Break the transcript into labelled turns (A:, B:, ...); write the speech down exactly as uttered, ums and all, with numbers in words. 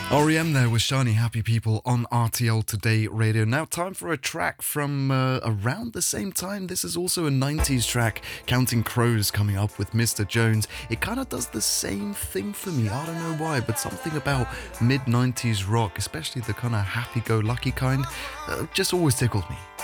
A: R E M there with Shiny Happy People on R T L Today Radio. Now, time for a track from uh, around the same time. This is also a nineties track, Counting Crows, coming up with Mister Jones. It kind of does the same thing for me. I don't know why, but something about mid nineties rock, especially the kind of happy-go-lucky kind, uh, just always tickled me.